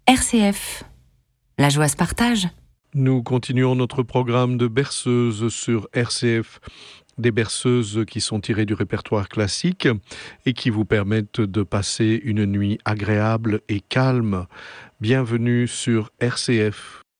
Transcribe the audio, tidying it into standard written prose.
RCF. La joie se partage. Nous continuons notre programme de berceuses sur RCF. Des berceuses qui sont tirées du répertoire classique et qui vous permettent de passer une nuit agréable et calme. Bienvenue sur RCF.